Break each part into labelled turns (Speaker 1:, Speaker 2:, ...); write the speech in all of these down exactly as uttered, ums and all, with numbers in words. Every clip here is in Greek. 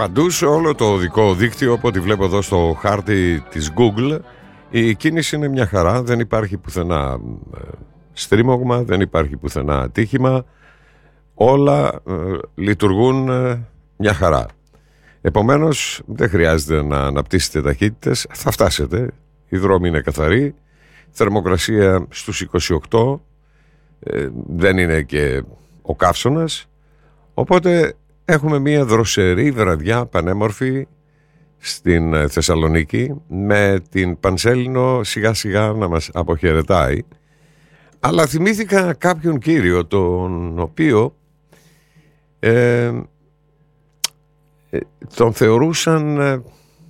Speaker 1: παντού σε όλο το οδικό δίκτυο. Από ό,τι βλέπω εδώ στο χάρτη της Google, η κίνηση είναι μια χαρά. Δεν υπάρχει πουθενά στρίμωγμα, δεν υπάρχει πουθενά ατύχημα. Όλα ε, λειτουργούν ε, μια χαρά. Επομένως δεν χρειάζεται να αναπτύσσετε ταχύτητες. Θα φτάσετε. Οι δρόμοι είναι καθαροί. Θερμοκρασία στους είκοσι οκτώ. Ε, δεν είναι και ο καύσωνας. Οπότε έχουμε μια δροσερή βραδιά πανέμορφη στην Θεσσαλονίκη, με την Πανσέλινο σιγά σιγά να μας αποχαιρετάει. Αλλά θυμήθηκα κάποιον κύριο, τον οποίο ε, ε, τον θεωρούσαν ε,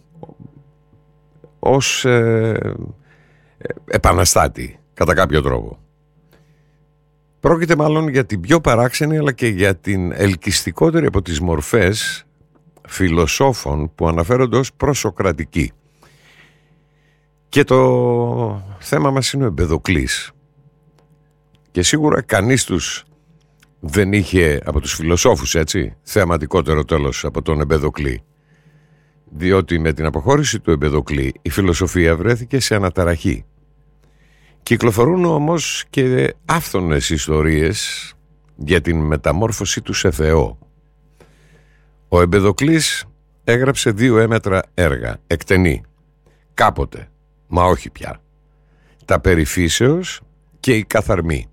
Speaker 1: ως ε, επαναστάτη κατά κάποιο τρόπο. Πρόκειται μάλλον για την πιο παράξενη αλλά και για την ελκυστικότερη από τις μορφές φιλοσόφων που αναφέρονται ως προσοκρατικοί. Και το θέμα μας είναι ο Εμπεδοκλής. Και σίγουρα κανείς τους δεν είχε, από τους φιλοσόφους έτσι, θεαματικότερο τέλος από τον Εμπεδοκλή. Διότι με την αποχώρηση του Εμπεδοκλή η φιλοσοφία βρέθηκε σε αναταραχή. Κυκλοφορούν όμως και άφθονες ιστορίες για την μεταμόρφωσή του σε Θεό. Ο Εμπεδοκλής έγραψε δύο έμετρα έργα, εκτενή, κάποτε, μα όχι πια. Τα περί φύσεως και η καθαρμή.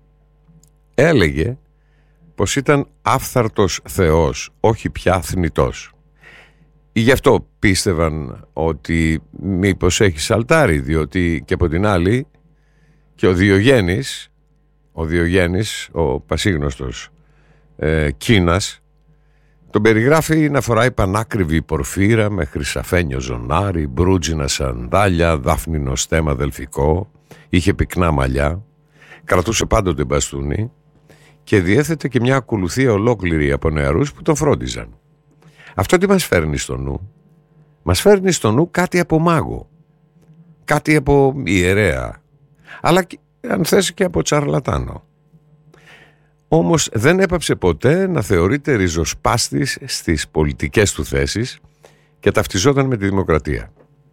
Speaker 1: Έλεγε πως ήταν άφθαρτος Θεός, όχι πια θνητός. Γι' αυτό πίστευαν ότι μήπως έχει σαλτάρι, διότι και από την άλλη και ο Διογέννης, ο Διογέννης, ο πασίγνωστος ε, Κίνας, τον περιγράφει να φοράει πανάκριβη πορφύρα με χρυσαφένιο ζωνάρι, μπρούτζινα σανδάλια, δάφνινο στέμα δελφικό, είχε πυκνά μαλλιά, κρατούσε πάντοτε μπαστούνι και διέθετε και μια ακολουθία ολόκληρη από νεαρούς που τον φρόντιζαν. Αυτό τι μας φέρνει στο νου? Μας φέρνει στο νου κάτι από μάγο, κάτι από ιερέα, αλλά αν θες και από τσαρλατάνο. Όμως δεν έπαψε ποτέ να θεωρείται ριζοσπάστης στις πολιτικές του θέσεις και ταυτιζόταν με τη δημοκρατία.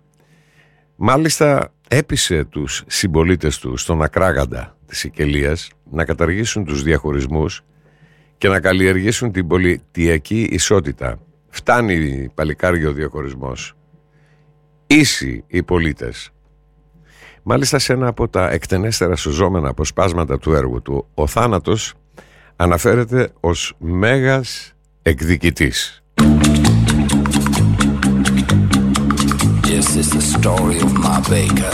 Speaker 1: Μάλιστα έπεισε τους συμπολίτες του στον ακράγαντα της Σικελίας να καταργήσουν τους διαχωρισμούς και να καλλιεργήσουν την πολιτιακή ισότητα. Φτάνει, παλικάρι, ο διαχωρισμός. Ίσοι οι πολίτες. Μάλιστα σε ένα από τα εκτενέστερα σωζόμενα αποσπάσματα του έργου του, ο θάνατος αναφέρεται ως μέγας εκδικητής. Yes, it's the story of my baker.